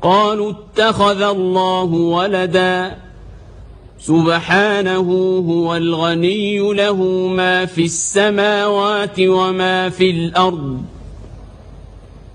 قالوا اتخذ الله ولدا سبحانه هو الغني له ما في السماوات وما في الأرض